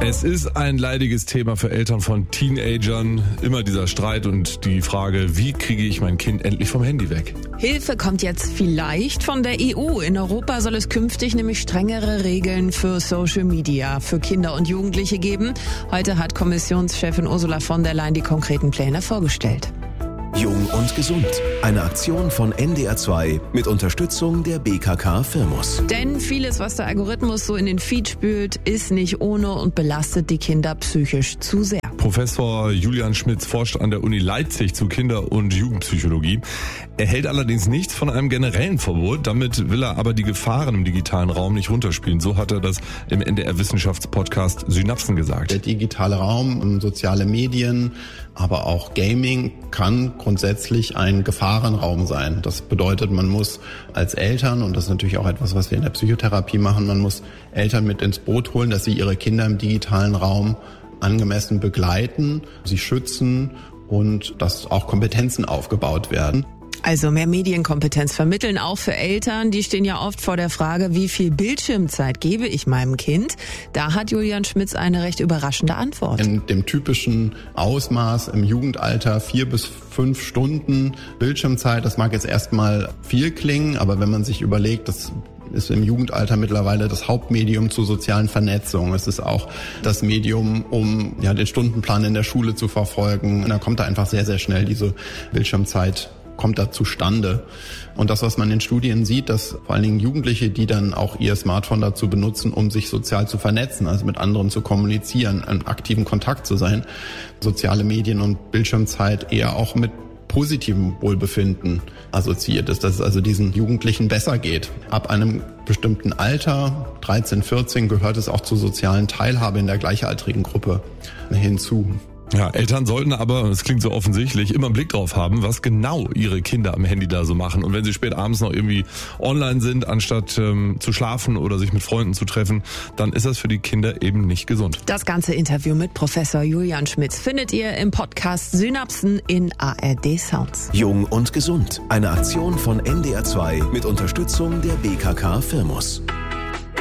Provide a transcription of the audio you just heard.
Es ist ein leidiges Thema für Eltern von Teenagern. Immer dieser Streit und die Frage, wie kriege ich mein Kind endlich vom Handy weg? Hilfe kommt jetzt vielleicht von der EU. In Europa soll es künftig nämlich strengere Regeln für Social Media für Kinder und Jugendliche geben. Heute hat Kommissionschefin Ursula von der Leyen die konkreten Pläne vorgestellt. Jung und gesund. Eine Aktion von NDR2 mit Unterstützung der BKK Firmus. Denn vieles, was der Algorithmus so in den Feed spült, ist nicht ohne und belastet die Kinder psychisch zu sehr. Professor Julian Schmitz forscht an der Uni Leipzig zu Kinder- und Jugendpsychologie. Er hält allerdings nichts von einem generellen Verbot. Damit will er aber die Gefahren im digitalen Raum nicht runterspielen. So hat er das im NDR-Wissenschaftspodcast Synapsen gesagt. Der digitale Raum, soziale Medien, aber auch Gaming kann grundsätzlich ein Gefahrenraum sein. Das bedeutet, man muss als Eltern, und das ist natürlich auch etwas, was wir in der Psychotherapie machen, man muss Eltern mit ins Boot holen, dass sie ihre Kinder im digitalen Raum angemessen begleiten, sie schützen und dass auch Kompetenzen aufgebaut werden. Also mehr Medienkompetenz vermitteln, auch für Eltern. Die stehen ja oft vor der Frage, wie viel Bildschirmzeit gebe ich meinem Kind? Da hat Julian Schmitz eine recht überraschende Antwort. In dem typischen Ausmaß im Jugendalter 4 bis 5 Stunden Bildschirmzeit, das mag jetzt erstmal viel klingen, aber wenn man sich überlegt, das ist im Jugendalter mittlerweile das Hauptmedium zur sozialen Vernetzung. Es ist auch das Medium, um den Stundenplan in der Schule zu verfolgen. Und dann kommt da einfach sehr, sehr schnell diese Bildschirmzeit kommt da zustande. Und das, was man in Studien sieht, dass vor allen Dingen Jugendliche, die dann auch ihr Smartphone dazu benutzen, um sich sozial zu vernetzen, also mit anderen zu kommunizieren, in aktiven Kontakt zu sein, soziale Medien und Bildschirmzeit eher auch mit positivem Wohlbefinden assoziiert ist, dass es also diesen Jugendlichen besser geht. Ab einem bestimmten Alter, 13, 14, gehört es auch zur sozialen Teilhabe in der gleichaltrigen Gruppe hinzu. Ja, Eltern sollten aber, es klingt so offensichtlich, immer einen Blick drauf haben, was genau ihre Kinder am Handy da so machen. Und wenn sie spät abends noch irgendwie online sind, anstatt zu schlafen oder sich mit Freunden zu treffen, dann ist das für die Kinder eben nicht gesund. Das ganze Interview mit Professor Julian Schmitz findet ihr im Podcast Synapsen in ARD Sounds. Jung und gesund. Eine Aktion von NDR2 mit Unterstützung der BKK Firmus.